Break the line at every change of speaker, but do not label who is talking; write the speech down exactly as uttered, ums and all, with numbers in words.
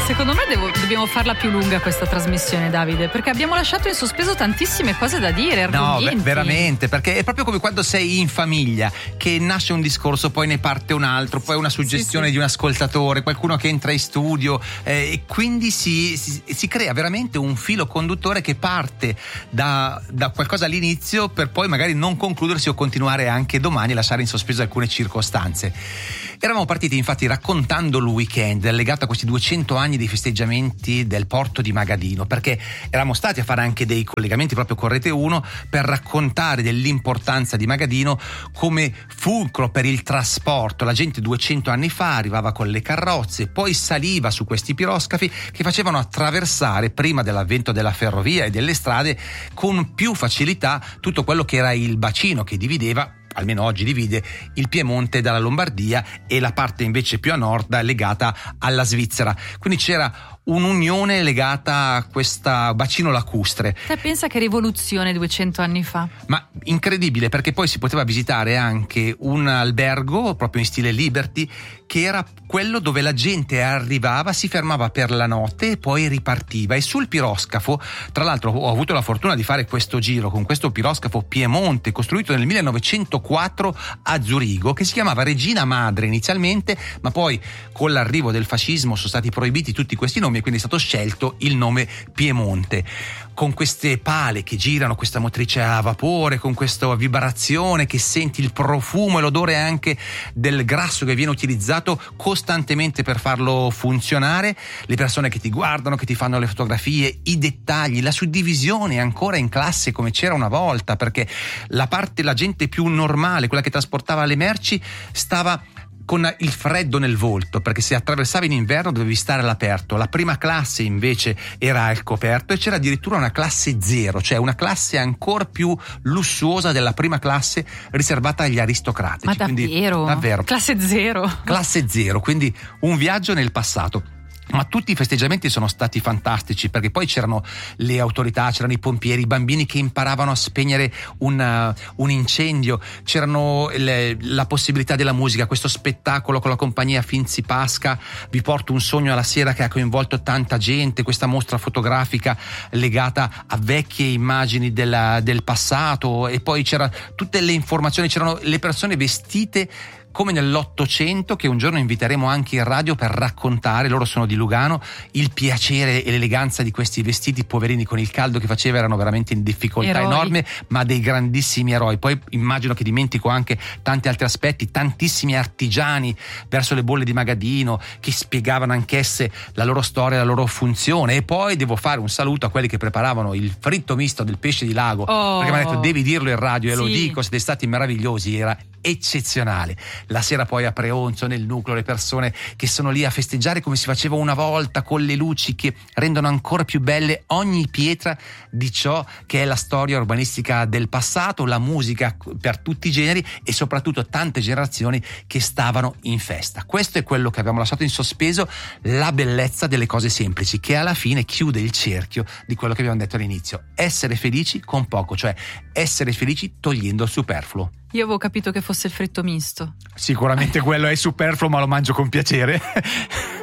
Secondo me devo, dobbiamo farla più lunga questa trasmissione, Davide, perché abbiamo lasciato in sospeso tantissime cose da dire, argomenti.
No, veramente, perché è proprio come quando sei in famiglia, che nasce un discorso, poi ne parte un altro, poi una suggestione sì, sì. di un ascoltatore, qualcuno che entra in studio, eh, e quindi si, si, si crea veramente un filo conduttore che parte da, da qualcosa all'inizio per poi magari non concludersi o continuare anche domani e lasciare in sospeso alcune circostanze. Eravamo partiti infatti raccontando il weekend legato a questi duecento anni dei festeggiamenti del porto di Magadino, perché eravamo stati a fare anche dei collegamenti proprio con Rete uno per raccontare dell'importanza di Magadino come fulcro per il trasporto. La gente duecento anni fa arrivava con le carrozze, poi saliva su questi piroscafi che facevano attraversare, prima dell'avvento della ferrovia e delle strade, con più facilità tutto quello che era il bacino che divideva, almeno oggi divide, il Piemonte dalla Lombardia e la parte invece più a nord legata alla Svizzera. Quindi c'era un'unione legata a questo bacino lacustre.
Te pensa che rivoluzione duecento anni fa?
Ma incredibile, perché poi si poteva visitare anche un albergo proprio in stile Liberty, che era quello dove la gente arrivava, si fermava per la notte e poi ripartiva. E sul piroscafo, tra l'altro ho avuto la fortuna di fare questo giro con questo piroscafo Piemonte costruito nel millenovecentoquattro a Zurigo, che si chiamava Regina Madre inizialmente, ma poi con l'arrivo del fascismo sono stati proibiti tutti questi nomi e quindi è stato scelto il nome Piemonte, con queste pale che girano, questa motrice a vapore, con questa vibrazione che senti il profumo e l'odore anche del grasso che viene utilizzato costantemente per farlo funzionare, le persone che ti guardano, che ti fanno le fotografie, i dettagli, la suddivisione ancora in classe come c'era una volta, perché la parte, la gente più normale, quella che trasportava le merci, stava con il freddo nel volto, perché se attraversavi in inverno dovevi stare all'aperto. La prima classe invece era al coperto e c'era addirittura una classe zero, cioè una classe ancora più lussuosa della prima classe riservata agli aristocratici.
Ma davvero?
Quindi, davvero.
Classe zero?
Classe zero, quindi un viaggio nel passato. Ma tutti i festeggiamenti sono stati fantastici, perché poi c'erano le autorità, c'erano i pompieri, i bambini che imparavano a spegnere un, uh, un incendio, c'erano le, la possibilità della musica, questo spettacolo con la compagnia Finzi Pasca, Vi porto un sogno alla sera, che ha coinvolto tanta gente, questa mostra fotografica legata a vecchie immagini della, del passato, e poi c'era tutte le informazioni, c'erano le persone vestite come nell'Ottocento, che un giorno inviteremo anche in radio per raccontare, loro sono di Lugano, il piacere e l'eleganza di questi vestiti. Poverini, con il caldo che faceva erano veramente in difficoltà eroi. enorme, ma dei grandissimi eroi. Poi immagino che dimentico anche tanti altri aspetti, tantissimi artigiani verso le bolle di Magadino che spiegavano anch'esse la loro storia, la loro funzione. E poi devo fare un saluto a quelli che preparavano il fritto misto del pesce di lago, oh. perché mi hanno detto devi dirlo in radio, e sì. lo dico, siete stati meravigliosi, era eccezionale. La sera poi a Preonzo, nel nucleo, le persone che sono lì a festeggiare come si faceva una volta, con le luci che rendono ancora più belle ogni pietra di ciò che è la storia urbanistica del passato, la musica per tutti i generi e soprattutto tante generazioni che stavano in festa. Questo è quello che abbiamo lasciato in sospeso, la bellezza delle cose semplici, che alla fine chiude il cerchio di quello che abbiamo detto all'inizio: essere felici con poco, cioè essere felici togliendo il superfluo.
Io avevo capito che fosse il fritto misto.
Sicuramente quello è superfluo, ma lo mangio con piacere.